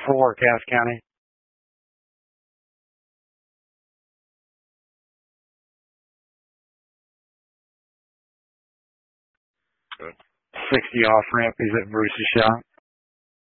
4, Cass County. Good. 60 off ramp. He's at Bruce's shop.